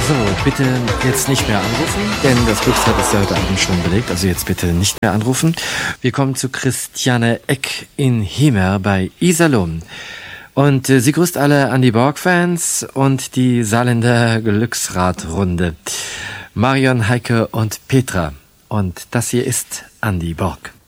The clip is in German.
So, bitte jetzt nicht mehr anrufen, denn das Glücksrad ist ja heute Abend schon belegt. Also jetzt bitte nicht mehr anrufen. Wir kommen zu Christiane Eck in Hemer bei Iserlohn. Und sie grüßt alle Andy Borg-Fans und die Saarländer Glücksradrunde. Marion, Heike und Petra. Und das hier ist Andy Borg.